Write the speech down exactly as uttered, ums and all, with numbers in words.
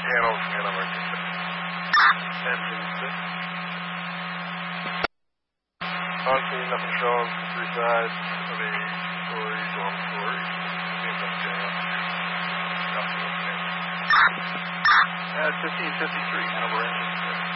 Channel, channel, right there. Engine six. On scene, nothing shown from three sides of a story, dormitory. Seems like channel. Nothing. Uh, fifteen fifty-three, Hanover engine six.